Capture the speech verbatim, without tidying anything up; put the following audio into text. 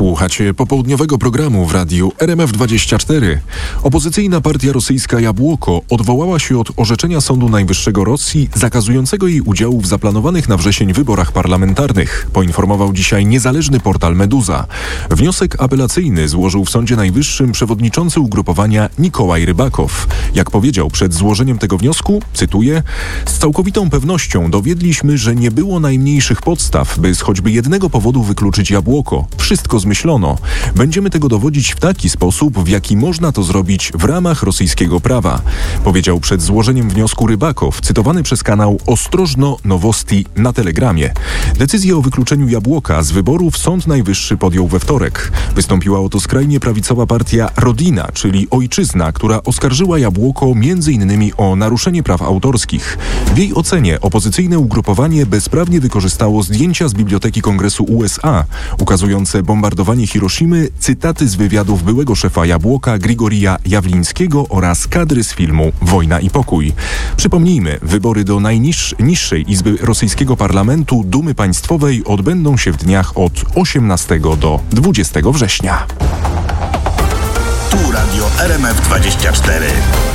Słuchacie popołudniowego programu w radiu R M F dwadzieścia cztery. Opozycyjna partia rosyjska Jabłoko odwołała się od orzeczenia Sądu Najwyższego Rosji zakazującego jej udziału w zaplanowanych na wrzesień wyborach parlamentarnych, poinformował dzisiaj niezależny portal Meduza. Wniosek apelacyjny złożył w Sądzie Najwyższym przewodniczący ugrupowania Nikołaj Rybakow. Jak powiedział przed złożeniem tego wniosku, cytuję: z całkowitą pewnością dowiedliśmy, że nie było najmniejszych podstaw, by z choćby jednego powodu wykluczyć Jabłoko. Wszystko zmyślono. Będziemy tego dowodzić w taki sposób, w jaki można to zrobić w ramach rosyjskiego prawa, powiedział przed złożeniem wniosku Rybakow, cytowany przez kanał Ostrożno Nowosti na Telegramie. Decyzję o wykluczeniu Jabłoka z wyborów Sąd Najwyższy podjął we wtorek. Wystąpiła o to skrajnie prawicowa partia Rodina, czyli Ojczyzna, która oskarżyła Jabłoko między innymi o naruszenie praw autorskich. W jej ocenie opozycyjne ugrupowanie bezprawnie wykorzystało zdjęcia z Biblioteki Kongresu U S A, ukazujące bombardowanie Hiroshimy, cytaty z wywiadów byłego szefa Jabłoka Grigorija Jawlińskiego oraz kadry z filmu Wojna i Pokój. Przypomnijmy, wybory do najniższej izby rosyjskiego parlamentu Dumy Państwowej odbędą się w dniach od osiemnastego do dwudziestego września. Tu Radio R M F dwadzieścia cztery.